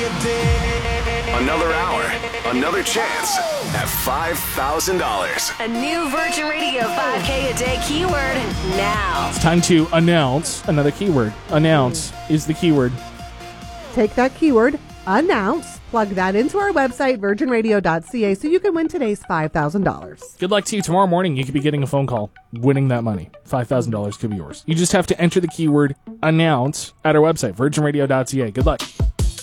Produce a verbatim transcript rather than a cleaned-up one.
Another hour, another chance at five thousand dollars. A new Virgin Radio five K a day keyword now. It's time to announce another keyword. Announce is the keyword. Take that keyword, announce, plug that into our website, virgin radio dot c a, so you can win today's five thousand dollars. Good luck to you. Tomorrow morning, you could be getting a phone call, winning that money. five thousand dollars could be yours. You just have to enter the keyword announce at our website, virgin radio dot c a. Good luck.